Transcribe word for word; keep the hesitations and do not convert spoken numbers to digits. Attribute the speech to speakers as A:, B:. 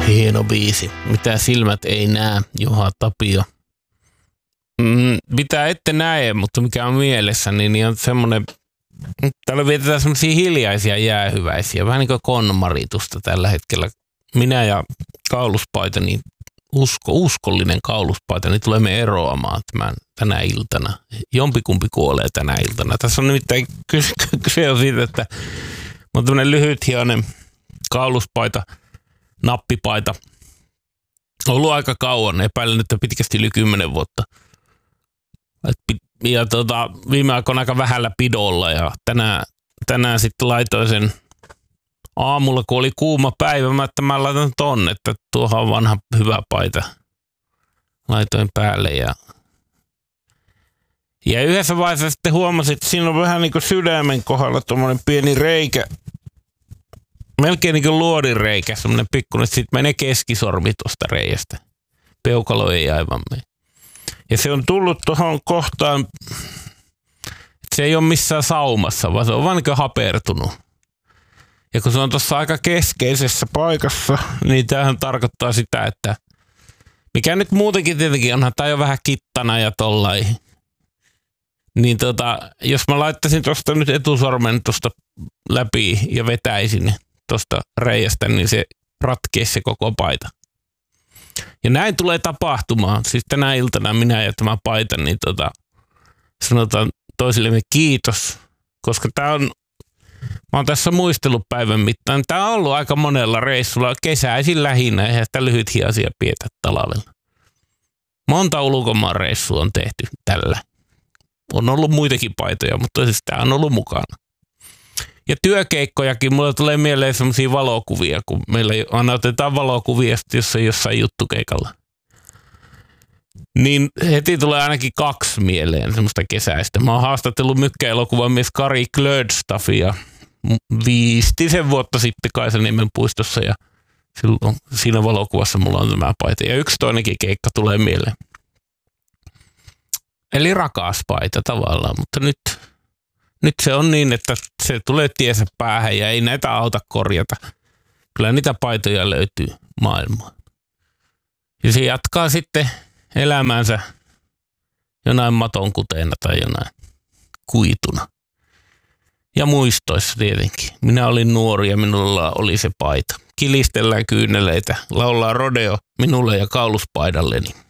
A: Hieno biisi. Mitä silmät ei näe, Juha Tapio. Mm, mitä ette näe, mutta mikä on mielessä, niin, niin on semmoinen, täällä vietetään semmoisia hiljaisia jäähyväisiä, vähän niin kuin konmaritusta tällä hetkellä. Minä ja kauluspaita, niin usko, uskollinen kauluspaita, niin tulemme eroamaan tämän, tänä iltana. Jompikumpi kuolee tänä iltana. Tässä on nimittäin kyse, kyse on siitä, että on tämmöinen lyhythioinen kauluspaita, nappipaita. Ollut aika kauan, epäilen, että pitkästi yli kymmenen vuotta. Ja tota, viime aikoina aika vähällä pidolla ja tänään, tänään sitten laitoin sen aamulla, kun oli kuuma päivä, mä, että mä laitan tonne, että tuohan on vanha hyvä paita. Laitoin päälle ja ja yhdessä vaiheessa sitten huomasin, että siinä on vähän niin kuin sydämen kohdalla tuommoinen pieni reikä. Melkein niin kuin luodin reikä, semmoinen pikkuinen, sitten menee keskisormi tuosta reiästä. Peukalo ei aivan mene. Ja se on tullut tuohon kohtaan, se ei ole missään saumassa, vaan se on vaan niin kuin hapertunut. Ja kun se on tuossa aika keskeisessä paikassa, niin tämähän tarkoittaa sitä, että mikä nyt muutenkin tietenkin onhan, tämä on vähän kittana ja tollain. Niin tota, jos mä laittaisin tuosta nyt etusormen tuosta läpi ja vetäisin tuosta reiästä, niin se ratkeisi se koko paita. Ja näin tulee tapahtumaan. Siis tänä iltana minä ja tämä paita, niin tota, sanotaan toisillemme kiitos, koska tää on, mä oon tässä muistellut päivän mittaan. Tää on ollut aika monella reissulla kesäisin lähinnä, eihän sitä lyhythiasia pietä talvella. Monta ulkomaan reissua on tehty tällä. On ollut muitakin paitoja, mutta siis tää on ollut mukana. Ja työkeikkojakin, mulle tulee mieleen semmosia valokuvia, kun meillä aina otetaan valokuvia, jos ei jossain juttukeikalla. Niin heti tulee ainakin kaksi mieleen semmoista kesäistä. Mä oon haastatellut mykkäelokuvamies Kari Klödstaffia viistisen vuotta sitten Kaisaniemen puistossa ja silloin siinä valokuvassa mulla on tämä paita. Ja yksi toinenkin keikka tulee mieleen. Eli rakas paita tavallaan, mutta nyt, nyt se on niin, että se tulee tiesä päähän ja ei näitä auta korjata. Kyllä niitä paitoja löytyy maailmaan. Ja se jatkaa sitten elämänsä jonain maton kuteena tai jonain kuituna. Ja muistoissa tietenkin. Minä olin nuori ja minulla oli se paita. Kilistellään kyyneleitä, laulaa rodeo minulle ja kauluspaidalleni.